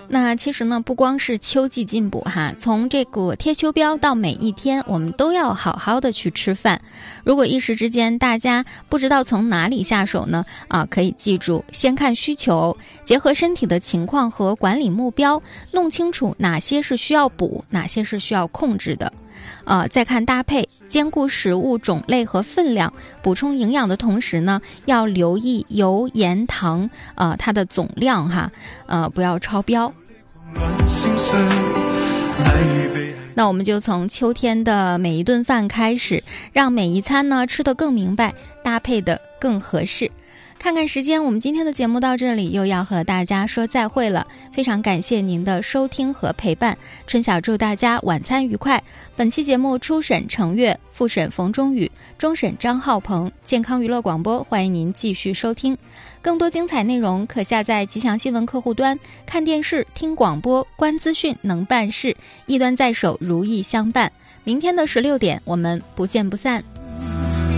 那其实呢，不光是秋季进补哈，从这个贴秋膘到每一天，我们都要好好的去吃饭。如果一时之间大家不知道从哪里下手呢，可以记住，先看需求，结合身体的情况和管理目标，弄清楚哪些是需要补，哪些是需要控制的。再看搭配，兼顾食物种类和分量，补充营养的同时呢，要留意油、盐、糖，它的总量哈，不要超标。那我们就从秋天的每一顿饭开始，让每一餐呢吃得更明白，搭配得更合适。看看时间，我们今天的节目到这里又要和大家说再会了，非常感谢您的收听和陪伴。春晓祝大家晚餐愉快。本期节目初审程月，复审冯中宇，终审张浩鹏，健康娱乐广播，欢迎您继续收听。更多精彩内容可下载吉祥新闻客户端，看电视、听广播、观资讯能办事，一端在手，如意相伴。明天的16点，我们不见不散。